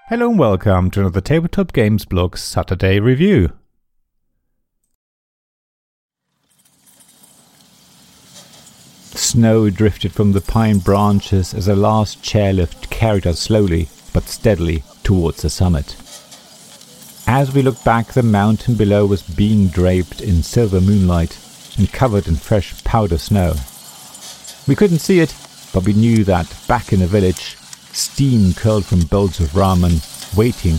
Hello and welcome to another Tabletop Games Blog Saturday review. Snow drifted from the pine branches as a last chairlift carried us slowly but steadily towards the summit. As we looked back, the mountain below was being draped in silver moonlight and covered in fresh powder snow. We couldn't see it, but we knew that back in the village, steam curled from bowls of ramen, waiting